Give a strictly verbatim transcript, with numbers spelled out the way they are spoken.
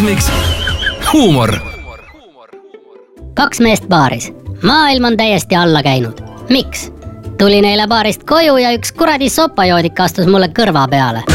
miks? Huumor. Kaks meest baaris. Maailm on täiesti alla käinud. Miks? Tuli neile baarist koju ja üks kuradi sopajoodik astus mulle kõrva peale.